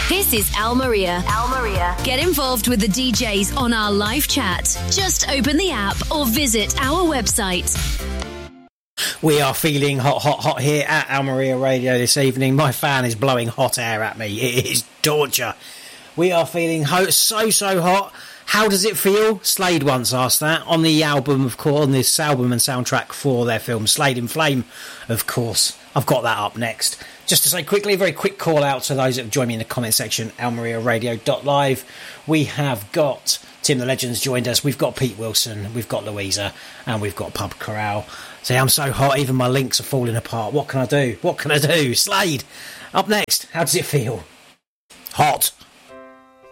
This is Al Maria. Al Maria. Get involved with the DJs on our live chat. Just open the app or visit our website. We are feeling hot here at Al Maria Radio this evening. My fan is blowing hot air at me. It is torture. We are feeling so hot. How does it feel? Slade once asked that on the album, of course, on this album and soundtrack for their film Slade in Flame, of course. I've got that up next. Just to say quickly, a very quick call out to those that have joined me in the comment section, almariaradio.live. We have got Tim the Legend's joined us. We've got Pete Wilson, we've got Louisa, and we've got Pub Corral. See, I'm so hot, even my links are falling apart. What can I do? Slade, up next. How does it feel? Hot.